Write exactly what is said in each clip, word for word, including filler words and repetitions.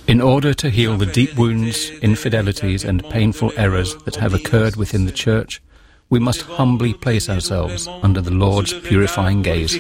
In order to heal the deep wounds, infidelities and painful errors that have occurred within the Church, we must humbly place ourselves under the Lord's purifying gaze.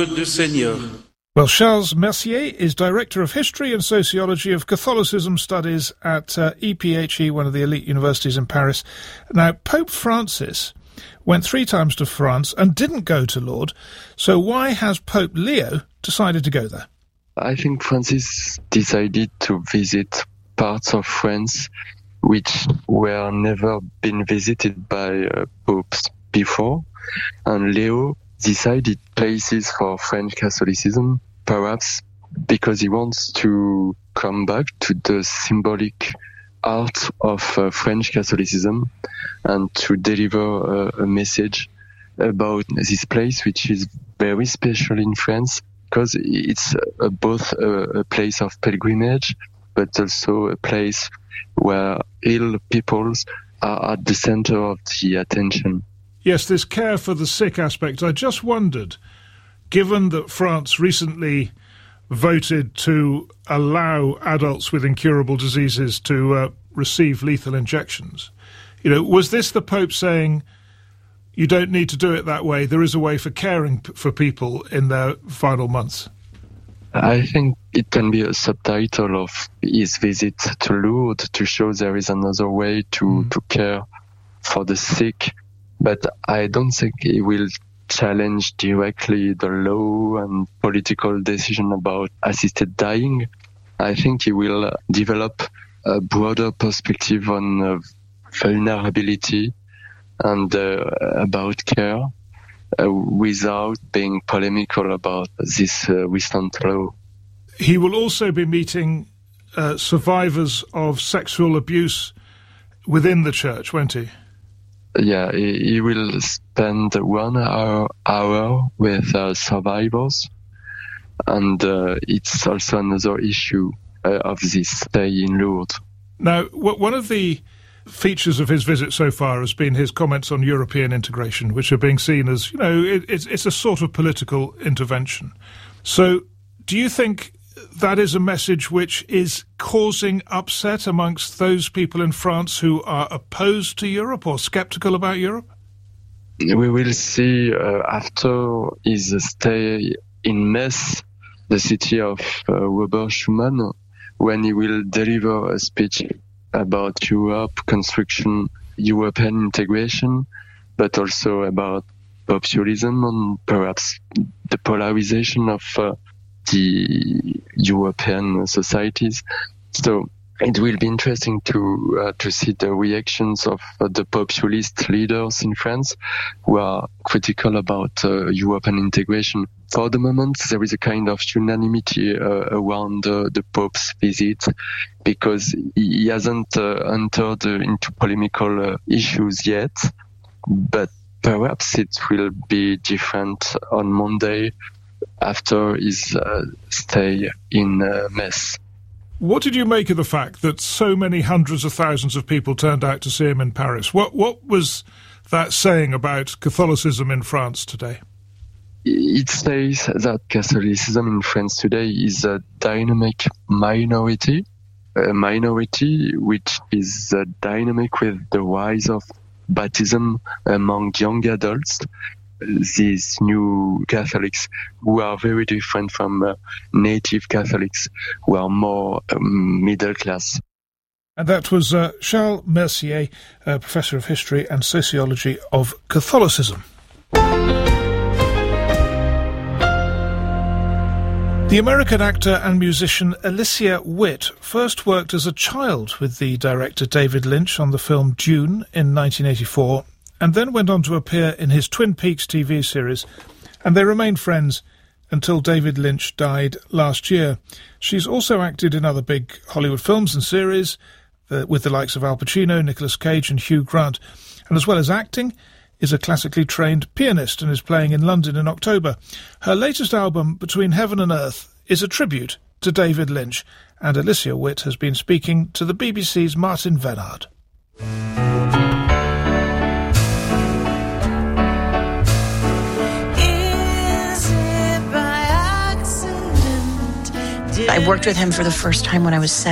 Well, Charles Mercier is Director of History and Sociology of Catholicism Studies at uh, E P H E, one of the elite universities in Paris. Now, Pope Francis went three times to France and didn't go to Lourdes, so why has Pope Leo decided to go there? I think Francis decided to visit parts of France which were never been visited by uh, popes before, and Leo decided places for French Catholicism, perhaps because he wants to come back to the symbolic art of uh, French Catholicism and to deliver uh, a message about this place, which is very special in France, because it's uh, both a, a place of pilgrimage, but also a place where ill peoples are at the center of the attention. Yes, this care for the sick aspect. I just wondered, given that France recently voted to allow adults with incurable diseases to uh, receive lethal injections, you know, was this the Pope saying, you don't need to do it that way, there is a way for caring p- for people in their final months? I think it can be a subtitle of his visit to Lourdes to show there is another way to, mm. to care for the sick. But I don't think he will challenge directly the law and political decision about assisted dying. I think he will develop a broader perspective on uh, vulnerability and uh, about care uh, without being polemical about this uh, recent law. He will also be meeting uh, survivors of sexual abuse within the Church, won't he? Yeah, he, he will spend one hour, hour with uh, survivors, and uh, it's also another issue uh, of this stay in Lourdes. Now, w- one of the features of his visit so far has been his comments on European integration, which are being seen as, you know, it, it's, it's a sort of political intervention. So do you think that is a message which is causing upset amongst those people in France who are opposed to Europe or sceptical about Europe? We will see uh, after his stay in Metz, the city of uh, Robert Schuman, when he will deliver a speech about Europe, construction, European integration, but also about populism and perhaps the polarization of uh, the European societies. So it will be interesting to uh, to see the reactions of uh, the populist leaders in France who are critical about uh, European integration. For the moment, there is a kind of unanimity uh, around uh, the Pope's visit because he hasn't uh, entered uh, into polemical uh, issues yet, but perhaps it will be different on Monday after his uh, stay in uh, Metz. What did you make of the fact that so many hundreds of thousands of people turned out to see him in Paris? What what was that saying about Catholicism in France today? It says that Catholicism in France today is a dynamic minority, a minority which is uh, dynamic with the rise of baptism among young adults, these new Catholics who are very different from uh, native Catholics who are more um, middle class. And that was uh, Charles Mercier, uh, Professor of History and Sociology of Catholicism. The American actor and musician Alicia Witt first worked as a child with the director David Lynch on the film Dune in nineteen eighty-four, and then went on to appear in his Twin Peaks T V series, and they remained friends until David Lynch died last year. She's also acted in other big Hollywood films and series uh, with the likes of Al Pacino, Nicolas Cage and Hugh Grant, and as well as acting, is a classically trained pianist and is playing in London in October. Her latest album, Between Heaven and Earth, is a tribute to David Lynch, and Alicia Witt has been speaking to the B B C's Martin Venard. I worked with him for the first time when I was seven.